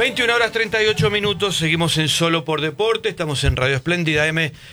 21 horas 38 minutos, seguimos en Solo por Deporte, estamos en Radio Espléndida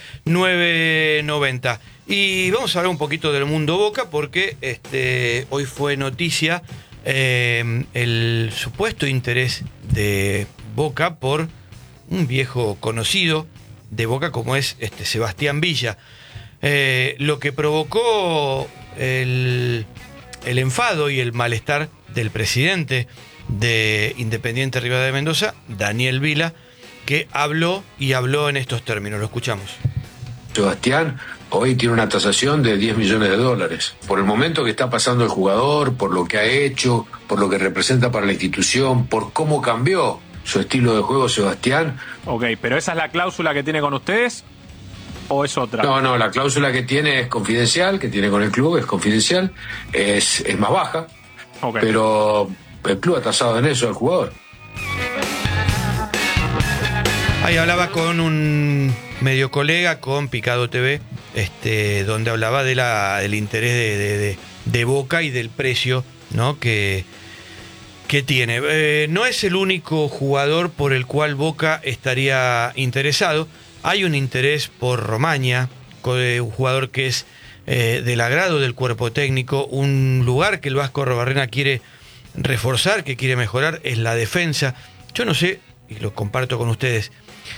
M990 y vamos a hablar un poquito del mundo Boca porque hoy fue noticia el supuesto interés de Boca por un viejo conocido de Boca como es Sebastián Villa, lo que provocó el enfado y el malestar del presidente de Independiente Rivadavia de Mendoza, Daniel Vila, que habló en estos términos. Lo escuchamos. Sebastián hoy tiene una tasación de $10 millones. Por el momento que está pasando el jugador, por lo que ha hecho, por lo que representa para la institución, por cómo cambió su estilo de juego Sebastián. Ok, pero ¿esa es la cláusula que tiene con ustedes o es otra? No, la cláusula que tiene es confidencial, que tiene con el club es confidencial, es más baja, okay. Pero el club ha tasado en eso al jugador. Ahí hablaba con un medio colega, con Picado TV, donde hablaba del interés de Boca y del precio, ¿no? que tiene. No es el único jugador por el cual Boca estaría interesado. Hay un interés por Romaña, un jugador que es del agrado del cuerpo técnico, un lugar que el Vasco Arrobarrena quiere reforzar, que quiere mejorar, es la defensa. Yo no sé, y lo comparto con ustedes,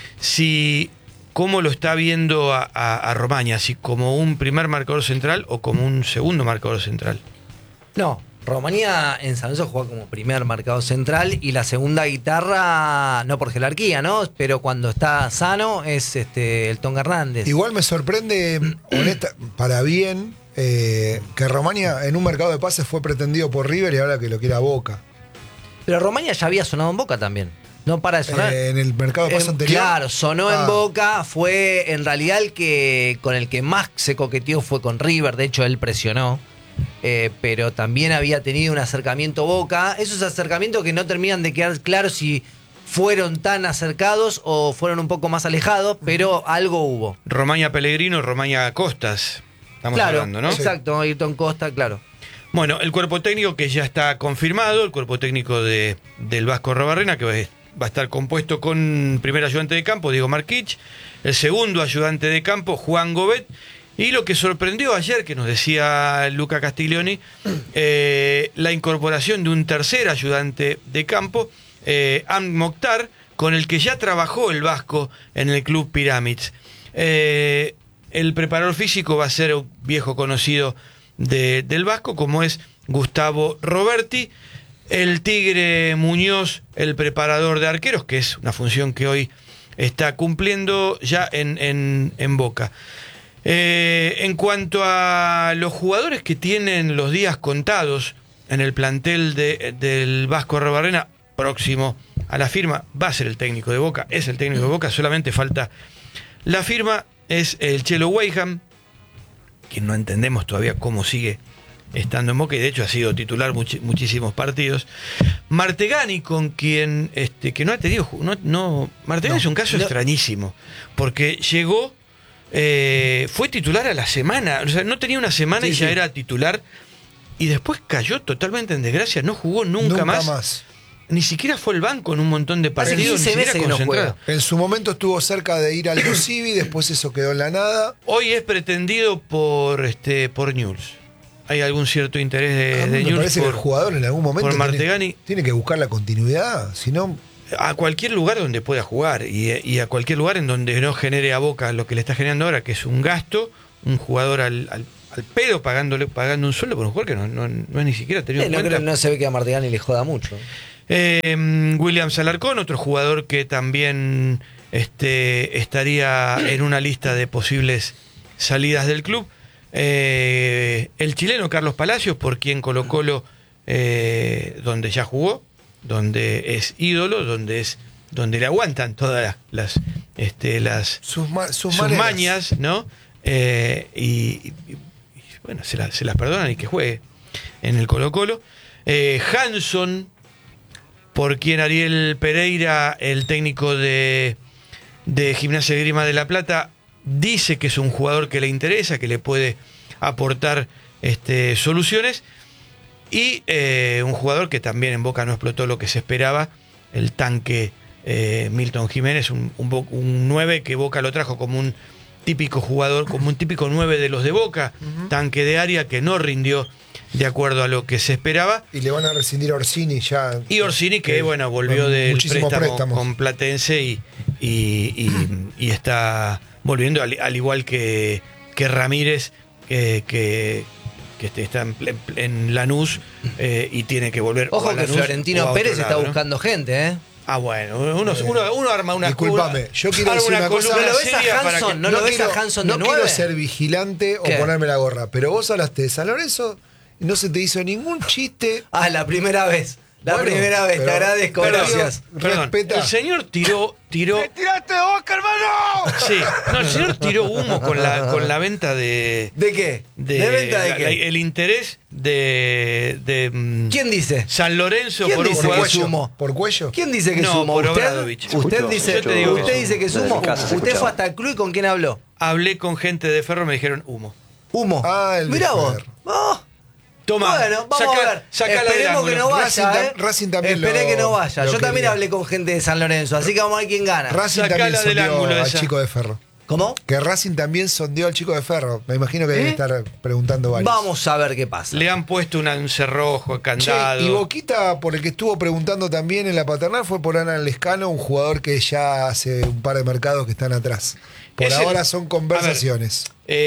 cómo lo está viendo a Romaña, si como un primer marcador central o como un segundo marcador central. No, Romaña en San Lorenzo juega como primer marcador central y la segunda guitarra, no por jerarquía, ¿no? Pero cuando está sano es el Tonga Hernández. Igual me sorprende, para bien, que Romaña en un mercado de pases fue pretendido por River y ahora que lo quiere a Boca. Pero Romaña ya había sonado en Boca también. No para de sonar. En el mercado de pases anterior. Claro, sonó en Boca. Fue en realidad el que con el que más se coqueteó fue con River. De hecho, él presionó. Pero también había tenido un acercamiento Boca. Esos acercamientos que no terminan de quedar claros si fueron tan acercados o fueron un poco más alejados, pero algo hubo. Romaña Pellegrino, Romaña Costas. Estamos hablando, ¿no? Exacto, Ayrton Costa, claro. Bueno, el cuerpo técnico que ya está confirmado, el cuerpo técnico del Vasco Arrobarrena, que va a estar compuesto con primer ayudante de campo, Diego Marquich, el segundo ayudante de campo, Juan Gobet, y lo que sorprendió ayer, que nos decía Luca Castiglioni, la incorporación de un tercer ayudante de campo, Am Mokhtar, con el que ya trabajó el Vasco en el club Pyramids. El preparador físico va a ser un viejo conocido del Vasco, como es Gustavo Roberti. El Tigre Muñoz, el preparador de arqueros, que es una función que hoy está cumpliendo ya en Boca. En cuanto a los jugadores que tienen los días contados en el plantel del Vasco Arrobarrena, próximo a la firma, va a ser el técnico de Boca, es el técnico de Boca, solamente falta la firma. Es el Chelo Weiham, que no entendemos todavía cómo sigue estando en Boca, y de hecho ha sido titular muchísimos partidos. Martegani, con quien que no ha tenido... Martegani es un caso extrañísimo, porque llegó, fue titular a la semana, o sea, no tenía una semana y ya era titular, y después cayó totalmente en desgracia, no jugó nunca más. Ni siquiera fue al banco en un montón de partidos, ni siquiera concentrado. En su momento estuvo cerca de ir al Civi, después eso quedó en la nada. Hoy es pretendido por Newell's. Hay algún cierto interés de Newell's. Me parece que el jugador en algún momento tiene que buscar la continuidad, si no... A cualquier lugar donde pueda jugar y a cualquier lugar en donde no genere a Boca lo que le está generando ahora, que es un gasto, un jugador al pedo pagando un sueldo por un jugador que no es ni siquiera tenido en cuenta. No se ve que a Martegani le joda mucho. William Alarcón, otro jugador que también estaría en una lista de posibles salidas del club. El chileno Carlos Palacios, por quien Colo-Colo, donde ya jugó, donde es ídolo, donde le aguantan todas sus mañas, ¿no? Y bueno, se las perdonan y que juegue en el Colo-Colo. Hanson, por quien Ariel Pereira, el técnico de Gimnasia de Grima de la Plata, dice que es un jugador que le interesa, que le puede aportar soluciones, y un jugador que también en Boca no explotó lo que se esperaba, el tanque Milton Jiménez, un 9 que Boca lo trajo como un típico jugador, como un típico 9 de los de Boca, tanque de área que no rindió de acuerdo a lo que se esperaba. Y le van a rescindir a Orsini ya. Y Orsini que bueno, volvió del préstamo préstamos con Platense y está volviendo al igual que Ramírez, que está en Lanús y tiene que volver. Ojo a que Lanús Florentino o a otro Pérez está lado, ¿no? buscando gente, ¿eh? Ah, bueno, uno arma una Discúlpame, yo quiero decir una cosa. ¿No lo ves a seria para Hanson? que- ¿No lo ves a Hanson de No quiero 9? ser vigilante o ¿Qué? ponerme la gorra, pero vos hablaste de San Lorenzo y no se te hizo ningún chiste. Ah, la primera vez. La Bueno, primera vez, te pero- agradezco, pero- gracias. Perdón, Respeta. el señor tiró. ¡Tiraste Boca, hermano! Sí, no, el señor tiró humo con la venta de. ¿De qué? ¿De venta de qué? El interés de ¿Quién dice? San Lorenzo ¿Quién por un dice jugador. que sumo? ¿Por cuello? ¿Quién dice que No, sumo? por ¿Usted? Obradovich. ¿Usted dice, Yo te digo que usted sumo. dice que Desde sumo? mi casa se ¿Usted fue escuchaba. hasta el club y con quién habló? Hablé con gente de Ferro, me dijeron humo. Humo. Ah, el de Mirá vos. Ferro. Oh. Toma, Bueno, vamos a ver. sacala del Esperemos que ángulo. no vaya, Racing también Esperé lo- que no vaya. lo Yo también quería. hablé con gente de San Lorenzo, así que vamos a ver quién gana. Racing Sacala también del sondeó ángulo al esa. chico de Ferro. ¿Cómo? Que Racing también sondeó al chico de Ferro. Me imagino que debe estar preguntando varios. Vamos a ver qué pasa. Le han puesto un cerrojo, Che, candado. y Boquita, por el que estuvo preguntando también en la paternal, fue por Alan Lescano, un jugador que ya hace un par de mercados que están atrás. Por Ese- ahora son conversaciones.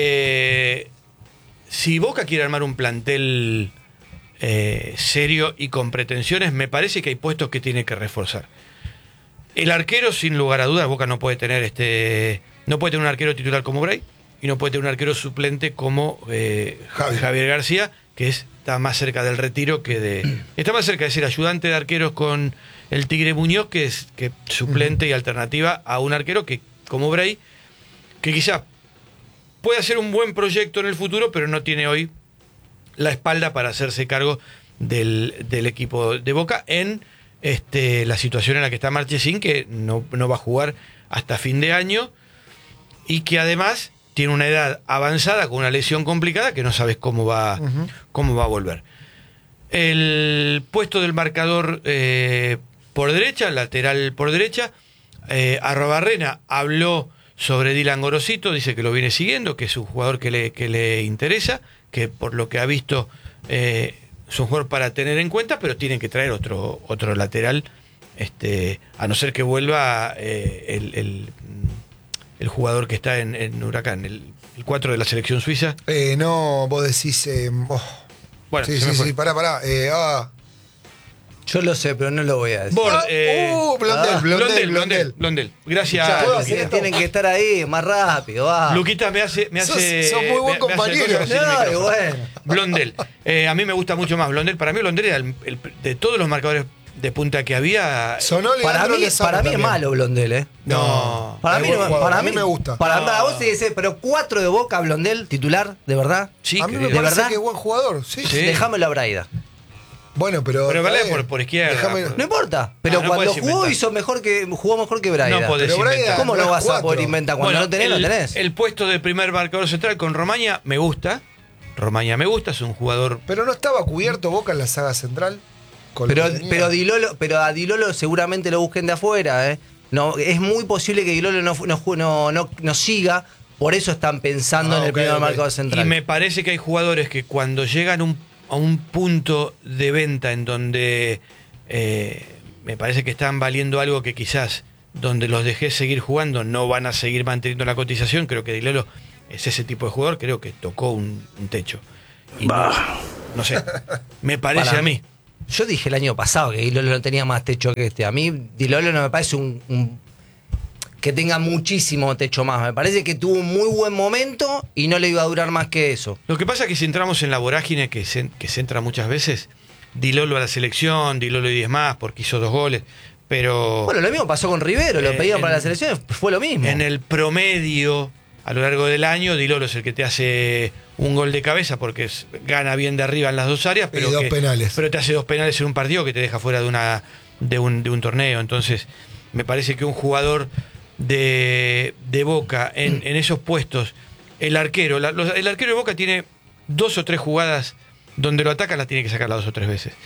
Si Boca quiere armar un plantel serio y con pretensiones, me parece que hay puestos que tiene que reforzar. El arquero, sin lugar a dudas, Boca no puede tener no puede tener un arquero titular como Bray y no puede tener un arquero suplente como Javier García, que está más cerca del retiro está más cerca de ser ayudante de arqueros con el Tigre Muñoz que suplente y alternativa a un arquero que como Bray, que quizás puede hacer un buen proyecto en el futuro, pero no tiene hoy la espalda para hacerse cargo del equipo de Boca en la situación en la que está Marchesín, que no va a jugar hasta fin de año y que además tiene una edad avanzada con una lesión complicada que no sabes cómo va a volver. El puesto del marcador por derecha, lateral por derecha, Arrobarrena habló sobre Dylan Gorosito, dice que lo viene siguiendo, que es un jugador que le interesa, que por lo que ha visto es un jugador para tener en cuenta, pero tienen que traer otro lateral, a no ser que vuelva el jugador que está en Huracán, el 4 de la selección suiza. No, vos decís. Bueno, sí, se me sí, fue. sí, pará. Yo lo sé, pero no lo voy a decir. Blondel. Gracias, ¿Puedo Luquita. hacer? Tienen que estar ahí más rápido. Va. Luquita me hace. Sos muy buen compañero. No, y bueno. Blondel. A mí me gusta mucho más Blondel. Para mí Blondel era de todos los marcadores de punta que había. Sonó Para Leandro mí, Lezama para mí es también. malo Blondel, ¿eh? No. Para mí, buen jugador. para A mí mí me gusta. Para vos te dice, pero 4 de Boca Blondel, titular, ¿de verdad? Sí, A mí me querido. parece verdad? que es buen jugador. Sí. Sí. Déjamelo a Braida. Bueno, pero. Pero vale está bien. por izquierda. Déjame- No importa, pero no cuando podés jugó inventar. jugó mejor que Braida. No podés Pero Braida- inventar. ¿Cómo no no es vas a 4? poder inventar? Cuando no tenés, no tenés. El puesto de primer marcador central con Romaña me gusta. Romaña me gusta, es un jugador. Pero no estaba cubierto Boca en la saga central. Con lo Pero, que tenía. pero a Dilolo seguramente lo busquen de afuera, ¿eh? No, es muy posible que Dilolo no siga, por eso están pensando Ah, en el ok, primer ok. marcador Y central. me parece que hay jugadores que cuando llegan a un punto de venta en donde me parece que están valiendo algo que quizás donde los dejé seguir jugando no van a seguir manteniendo la cotización. Creo que Dilolo es ese tipo de jugador, creo que tocó un techo. Y no sé, me parece Para a mí. Yo dije el año pasado que Dilolo no tenía más techo que este. A mí Dilolo no me parece que tenga muchísimo techo más. Me parece que tuvo un muy buen momento y no le iba a durar más que eso. Lo que pasa es que si entramos en la vorágine que se entra muchas veces, Dilolo a la selección, Dilolo y 10 más porque hizo 2 goles, pero Bueno, lo mismo pasó con Rivero, lo pedían en- para la selección, fue lo mismo. en el promedio a lo largo del año, Dilolo es el que te hace un gol de cabeza porque gana bien de arriba en las dos áreas, pero, Y 2 penales. pero te hace 2 penales en un partido que te deja fuera de un torneo. Entonces, me parece que un jugador de Boca en esos puestos, el arquero de Boca tiene 2 o 3 jugadas donde lo atacan, la tiene que sacar las 2 o 3 veces.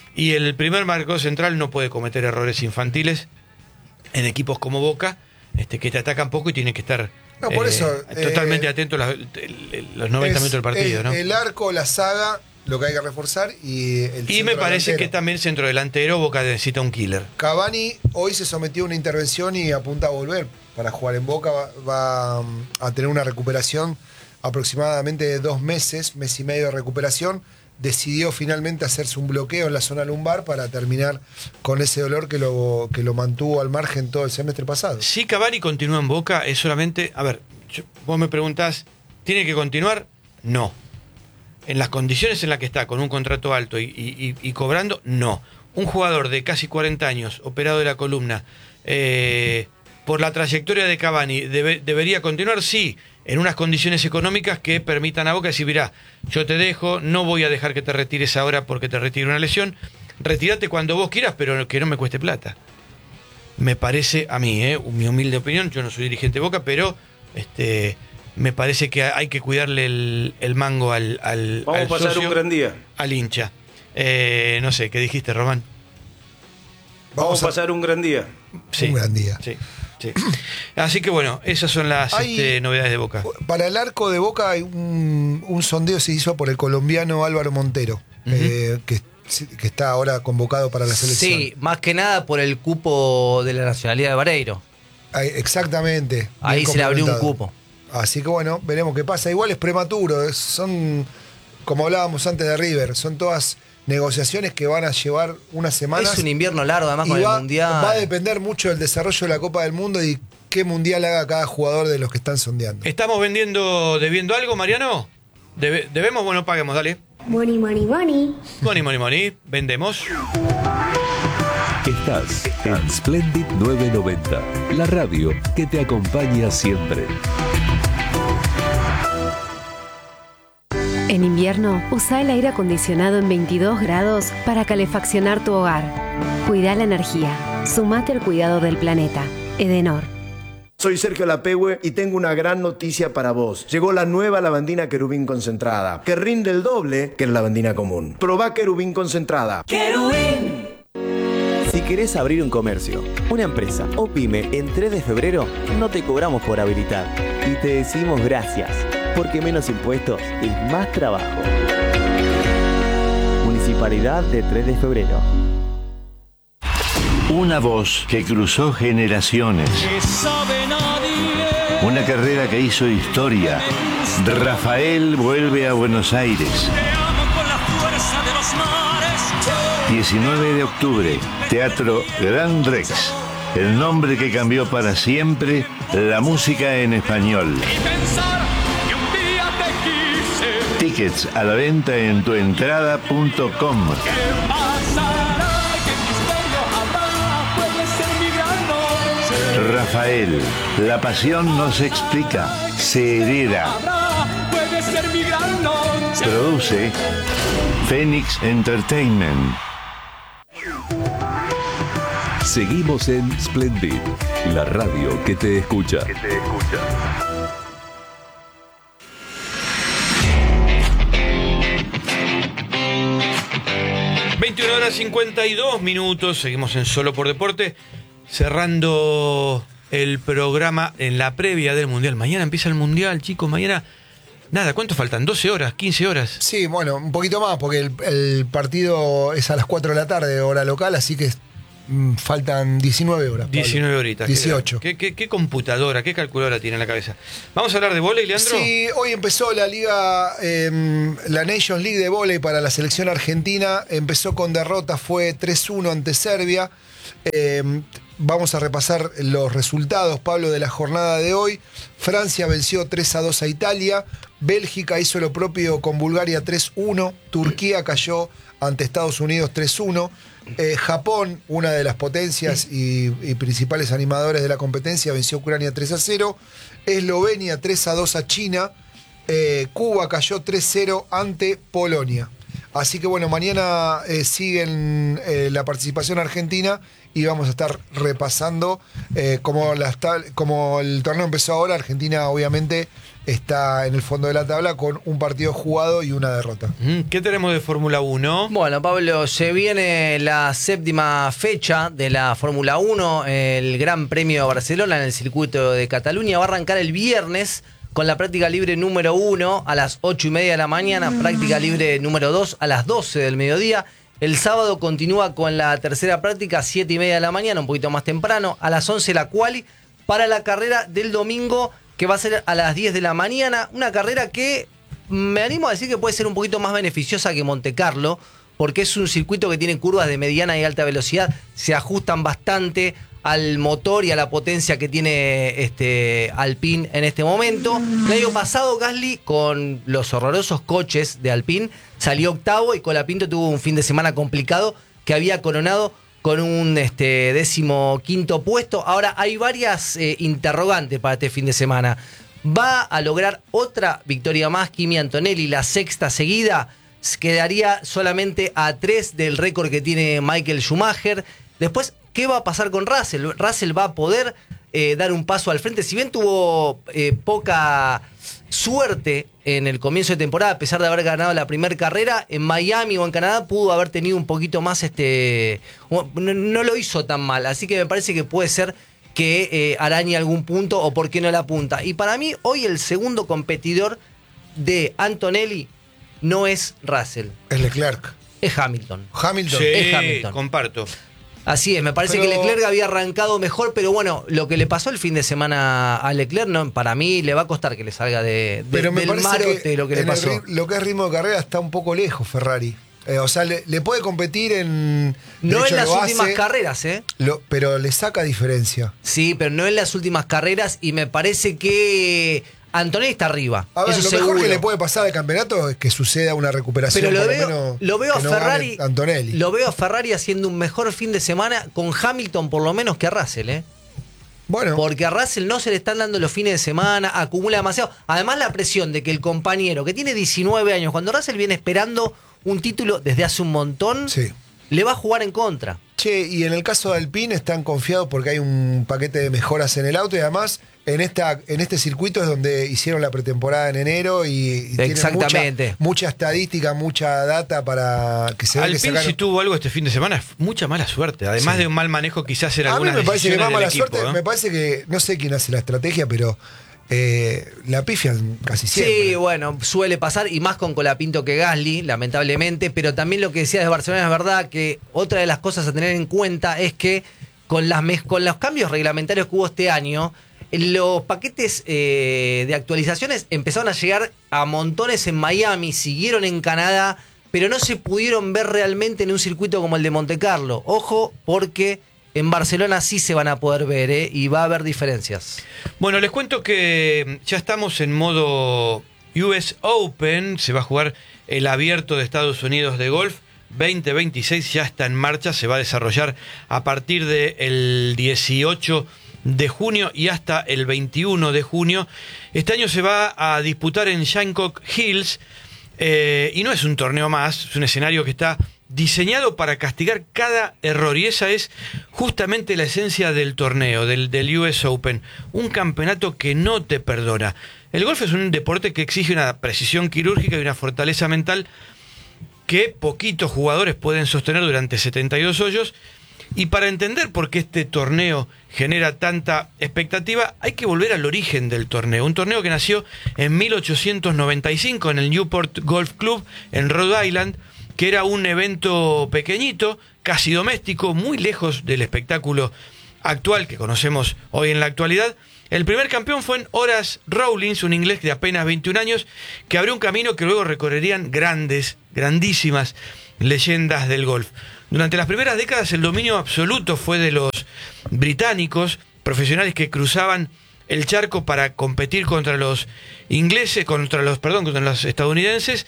Y el primer marcador central no puede cometer errores infantiles en equipos como Boca, que te atacan poco y tienen que estar No, por eso, totalmente atento los 90 minutos del partido, ¿no? El arco, la saga, lo que hay que reforzar y el Y me parece que también el centro delantero Boca necesita un killer. Cavani hoy se sometió a una intervención y apunta a volver para jugar en Boca. Va a tener una recuperación aproximadamente de 2 meses, mes y medio de recuperación. Decidió finalmente hacerse un bloqueo en la zona lumbar para terminar con ese dolor que lo mantuvo al margen todo el semestre pasado. Si Cavani continúa en Boca, es solamente... A ver, vos me preguntás, ¿tiene que continuar? No. En las condiciones en las que está, con un contrato alto y cobrando, no. Un jugador de casi 40 años, operado de la columna, por la trayectoria de Cavani, ¿debería continuar? Sí, en unas condiciones económicas que permitan a Boca decir, mirá, yo te dejo, no voy a dejar que te retires ahora porque te retire una lesión, retírate cuando vos quieras, pero que no me cueste plata. Me parece, a mí, mi humilde opinión, yo no soy dirigente de Boca, pero me parece que hay que cuidarle el mango al Vamos a pasar socio, un gran día. al hincha. No sé, ¿qué dijiste, Román? Vamos a pasar un gran día. Sí, Un gran día. Sí, sí. Así que bueno, esas son las novedades de Boca. Para el arco de Boca hay un sondeo que se hizo por el colombiano Álvaro Montero, que está ahora convocado para la selección. Sí, más que nada por el cupo de la nacionalidad de Vareiro. Exactamente. Ahí bien se le abrió un complementado. cupo. Así que bueno, veremos qué pasa. Igual es prematuro, son, como hablábamos antes de River, son todas negociaciones que van a llevar unas semanas. Es un invierno largo, además, y con el Mundial. Va a depender mucho del desarrollo de la Copa del Mundo y qué Mundial haga cada jugador de los que están sondeando. ¿Estamos debiendo algo, Mariano? ¿Debemos? Bueno, paguemos, dale. Money, money, money. Money, money, money. Vendemos. Estás en Splendid 990, la radio que te acompaña siempre. En invierno, usa el aire acondicionado en 22 grados para calefaccionar tu hogar. Cuida la energía. Sumate al cuidado del planeta. Edenor. Soy Sergio Lapehue y tengo una gran noticia para vos. Llegó la nueva lavandina Querubín concentrada, que rinde el doble que la lavandina común. Probá Querubín concentrada. ¡Querubín! Si querés abrir un comercio, una empresa o pyme en 3 de febrero, no te cobramos por habilitar. Y te decimos gracias, porque menos impuestos es más trabajo. Municipalidad de 3 de febrero. Una voz que cruzó generaciones. Una carrera que hizo historia. Rafael vuelve a Buenos Aires. 19 de octubre, Teatro Gran Rex. El nombre que cambió para siempre la música en español. Tickets a la venta en tuentrada.com. Rafael, la pasión no se explica, se hereda. Produce Phoenix Entertainment. Seguimos en Splendid, la radio que te escucha. 21:52, seguimos en Solo por Deporte, cerrando el programa en la previa del Mundial. Mañana empieza el Mundial, chicos, mañana... Nada, ¿cuánto faltan? ¿12 horas? ¿15 horas? Sí, bueno, un poquito más, porque el partido es a las 4 de la tarde, hora local, así que faltan 19 horas. Pablo. 19 horitas. 18. ¿Qué computadora, qué calculadora tiene en la cabeza? ¿Vamos a hablar de vóley, Leandro? Sí, hoy empezó la liga, la Nations League de vóley para la selección argentina. Empezó con derrota, fue 3-1 ante Serbia. Vamos a repasar los resultados, Pablo, de la jornada de hoy. Francia venció 3-2 a Italia. Bélgica hizo lo propio con Bulgaria 3-1. Turquía cayó ante Estados Unidos 3-1. Japón, una de las potencias y principales animadores de la competencia, venció a Ucrania 3-0. Eslovenia 3-2 a China. Cuba cayó 3-0 ante Polonia. Así que bueno, mañana siguen la participación argentina y vamos a estar repasando como el torneo empezó ahora. Argentina obviamente está en el fondo de la tabla con un partido jugado y una derrota. ¿Qué tenemos de Fórmula 1? Bueno, Pablo, se viene la 7ª fecha de la Fórmula 1, el Gran Premio de Barcelona en el circuito de Cataluña. Va a arrancar el viernes con la práctica libre número 1 a las 8:30 de la mañana, práctica libre número 2 a las 12 del mediodía. El sábado continúa con la tercera práctica, 7:30 de la mañana, un poquito más temprano. A las 11 la quali para la carrera del domingo, que va a ser a las 10 de la mañana. Una carrera que me animo a decir que puede ser un poquito más beneficiosa que Montecarlo, porque es un circuito que tiene curvas de mediana y alta velocidad, se ajustan bastante al motor y a la potencia que tiene Alpine en este momento. El año pasado Gasly, con los horrorosos coches de Alpine, salió octavo y Colapinto tuvo un fin de semana complicado que había coronado con un 15º puesto. Ahora hay varias interrogantes para este fin de semana. ¿Va a lograr otra victoria más Kimi Antonelli, la 6ª seguida? Quedaría solamente a 3 del récord que tiene Michael Schumacher. Después, ¿qué va a pasar con Russell? Russell va a poder dar un paso al frente. Si bien tuvo poca suerte en el comienzo de temporada, a pesar de haber ganado la primera carrera, en Miami o en Canadá pudo haber tenido un poquito más, no lo hizo tan mal. Así que me parece que puede ser que arañe algún punto o por qué no la apunta. Y para mí, hoy el segundo competidor de Antonelli no es Russell. Es Leclerc. Es Hamilton. Hamilton. Sí, Es Hamilton. comparto. Así es, me parece que Leclerc había arrancado mejor, pero bueno, lo que le pasó el fin de semana a Leclerc, no, para mí le va a costar que le salga del marote lo que le pasó. Lo que es ritmo de carrera está un poco lejos Ferrari. O sea, le puede competir en... No en las últimas carreras, pero le saca diferencia. Sí, pero no en las últimas carreras y me parece que Antonelli está arriba. A ver, eso lo seguro. mejor que le puede pasar al campeonato es que suceda una recuperación. Pero lo veo a Ferrari. Antonelli. Lo veo a Ferrari haciendo un mejor fin de semana con Hamilton por lo menos que a Russell, Bueno. Porque a Russell no se le están dando los fines de semana, acumula demasiado. Además la presión de que el compañero que tiene 19 años, cuando Russell viene esperando un título desde hace un montón, le va a jugar en contra. Che, y en el caso de Alpine están confiados porque hay un paquete de mejoras en el auto y además en este circuito es donde hicieron la pretemporada en enero y tienen mucha estadística, mucha data para que se vea. Alpine si tuvo algo este fin de semana, mucha mala suerte. Además de un mal manejo quizás en algunas decisiones del equipo. A mí me parece que más mala suerte, me parece que, no sé quién hace la estrategia, pero la pifian casi siempre. Sí, bueno, suele pasar y más con Colapinto que Gasly, lamentablemente, pero también lo que decías de Barcelona es verdad que otra de las cosas a tener en cuenta es que con los cambios reglamentarios que hubo este año, los paquetes de actualizaciones empezaron a llegar a montones en Miami, siguieron en Canadá, pero no se pudieron ver realmente en un circuito como el de Montecarlo. Ojo, porque en Barcelona sí se van a poder ver, y va a haber diferencias. Bueno, les cuento que ya estamos en modo US Open. Se va a jugar el Abierto de Estados Unidos de golf 2026. Ya está en marcha. Se va a desarrollar a partir del 18 de junio y hasta el 21 de junio. Este año se va a disputar en Shancock Hills. Y no es un torneo más. Es un escenario que está diseñado para castigar cada error, y esa es justamente la esencia del torneo, del US Open, un campeonato que no te perdona. El golf es un deporte que exige una precisión quirúrgica y una fortaleza mental que poquitos jugadores pueden sostener durante 72 hoyos, y para entender por qué este torneo genera tanta expectativa, hay que volver al origen del torneo, un torneo que nació en 1895 en el Newport Golf Club en Rhode Island, que era un evento pequeñito, casi doméstico, muy lejos del espectáculo actual que conocemos hoy en la actualidad. El primer campeón fue Horace Rawlins, un inglés de apenas 21 años, que abrió un camino que luego recorrerían grandísimas leyendas del golf. Durante las primeras décadas el dominio absoluto fue de los británicos, profesionales que cruzaban el charco para competir contra los ingleses, contra los estadounidenses,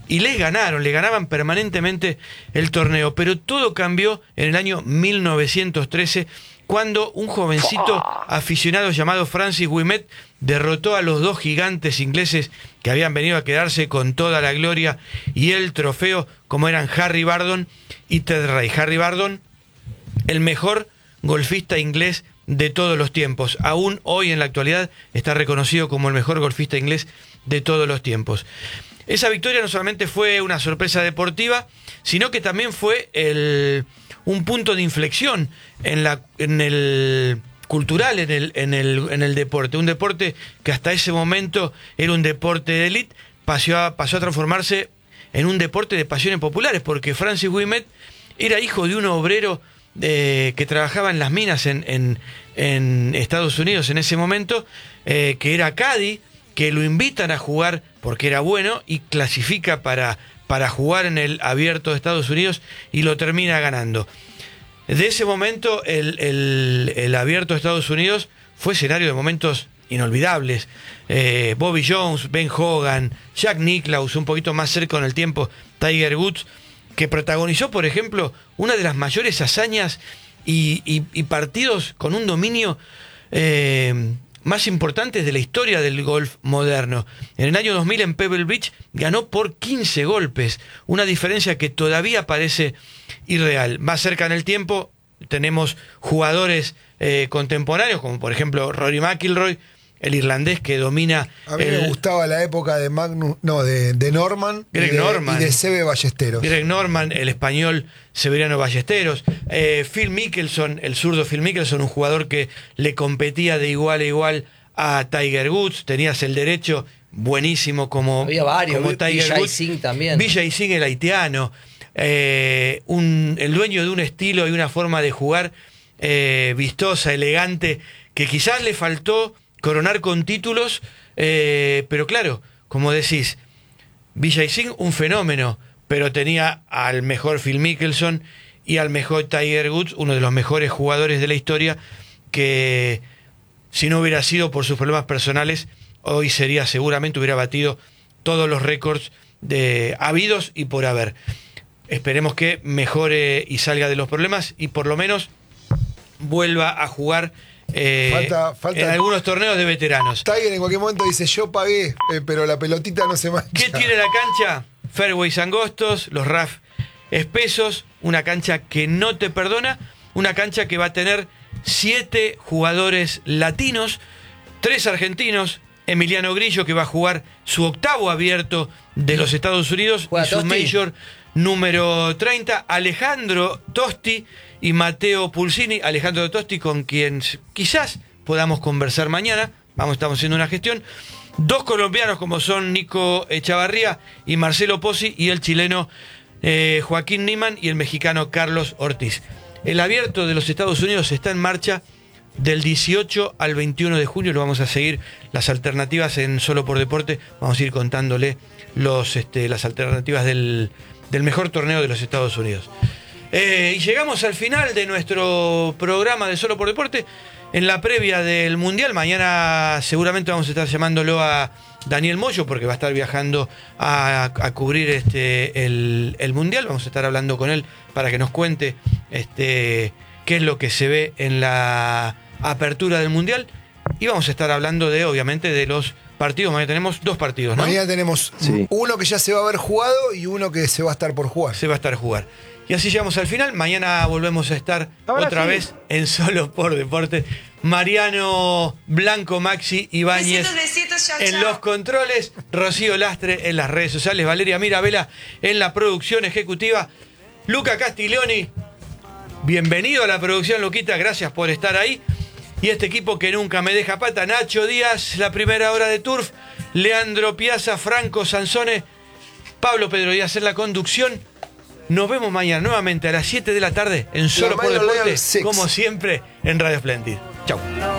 y le ganaban permanentemente el torneo. Pero todo cambió en el año 1913, cuando un jovencito aficionado llamado Francis Ouimet derrotó a los dos gigantes ingleses que habían venido a quedarse con toda la gloria y el trofeo, como eran Harry Vardon y Ted Ray. Harry Vardon, el mejor golfista inglés de todos los tiempos. Aún hoy, en la actualidad, está reconocido como el mejor golfista inglés de todos los tiempos. Esa victoria no solamente fue una sorpresa deportiva, sino que también fue un punto de inflexión en el cultural, en el deporte. Un deporte que hasta ese momento era un deporte de élite, pasó a transformarse en un deporte de pasiones populares, porque Francis Ouimet era hijo de un obrero que trabajaba en las minas en Estados Unidos en ese momento, que era caddy, que lo invitan a jugar porque era bueno y clasifica para jugar en el Abierto de Estados Unidos y lo termina ganando. De ese momento el Abierto de Estados Unidos fue escenario de momentos inolvidables. Bobby Jones, Ben Hogan, Jack Nicklaus, un poquito más cerca en el tiempo, Tiger Woods, que protagonizó, por ejemplo, una de las mayores hazañas y partidos con un dominio más importantes de la historia del golf moderno. En el año 2000 en Pebble Beach ganó por 15 golpes, una diferencia que todavía parece irreal. Más cerca en el tiempo tenemos jugadores contemporáneos, como por ejemplo Rory McIlroy, el irlandés que domina. A mí me gustaba la época de de Norman, Greg Norman y de Seve Ballesteros. Greg Norman, el español Severiano Ballesteros, Phil Mickelson, el zurdo Phil Mickelson, un jugador que le competía de igual a igual a Tiger Woods. Tenías el derecho buenísimo como, había varios, como Tiger Vijay Woods. Singh también. Vijay Singh, el haitiano, el dueño de un estilo y una forma de jugar vistosa, elegante, que quizás le faltó coronar con títulos, pero claro, como decís, Vijay Singh, un fenómeno, pero tenía al mejor Phil Mickelson y al mejor Tiger Woods, uno de los mejores jugadores de la historia, que si no hubiera sido por sus problemas personales, hoy hubiera batido todos los récords habidos y por haber. Esperemos que mejore y salga de los problemas y por lo menos vuelva a jugar falta en algunos torneos de veteranos. Tiger en cualquier momento dice: yo pagué, pero la pelotita no se mancha. ¿Qué tiene la cancha? Fairways angostos, los rough espesos, una cancha que no te perdona, una cancha que va a tener 7 jugadores latinos, 3 argentinos, Emiliano Grillo, que va a jugar su 8º abierto de los Estados Unidos y su Major número 30, Alejandro Tosti y Matteo Pulsini. Alejandro Tosti, con quien quizás podamos conversar mañana, estamos haciendo una gestión. 2 colombianos como son Nico Echavarría y Marcelo Pozzi, y el chileno Joaquín Niemann y el mexicano Carlos Ortiz. El abierto de los Estados Unidos está en marcha del 18 al 21 de junio. Lo vamos a seguir, las alternativas en Solo por Deporte. Vamos a ir contándole las alternativas del mejor torneo de los Estados Unidos. Y llegamos al final de nuestro programa de Solo por Deporte. En la previa del Mundial, mañana seguramente vamos a estar llamándolo a Daniel Moyo, porque va a estar viajando a cubrir el Mundial. Vamos a estar hablando con él para que nos cuente qué es lo que se ve en la apertura del Mundial. Y vamos a estar hablando obviamente, de los partidos. Mañana tenemos 2 partidos, ¿no? Mañana tenemos uno que ya se va a haber jugado y uno que se va a estar por jugar. Se va a estar jugar. Y así llegamos al final. Mañana volvemos a estar otra vez en Solo por Deporte. Mariano Blanco, Maxi Ibáñez en los controles, Rocío Lastre en las redes sociales, Valeria Mirabella en la producción ejecutiva, Luca Castiglioni, bienvenido a la producción, Luquita, gracias por estar ahí. Y este equipo que nunca me deja pata: Nacho Díaz, la primera hora de Turf, Leandro Piazza, Franco Sansone, Pablo Pedro Díaz en la conducción. Nos vemos mañana nuevamente a las 7 de la tarde en Solo por Deporte, como siempre, en Radio Splendid. Chau.